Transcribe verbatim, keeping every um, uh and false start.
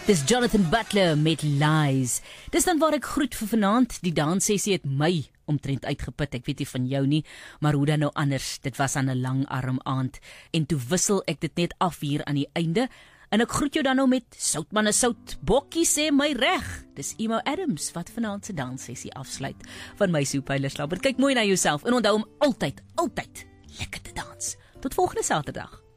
Dis Jonathan Butler met Lies. Dis dan waar ek groet vir vanaand. Die danssessie het my omtrent uitgeput. Ek weet nie van jou nie, maar hoe dan nou anders. Dit was aan 'n lang arm aand en toe wissel ek dit net af hier aan die einde. En ek groet jou dan nou met Soutman is sout, Bokkie sê my reg. Dis Emo Adams wat vanaand se danssessie afsluit. Van my Soepyler Slapper. Kyk mooi na jouself en onthou om altyd, altyd lekker te dans. Tot volgende Saterdag.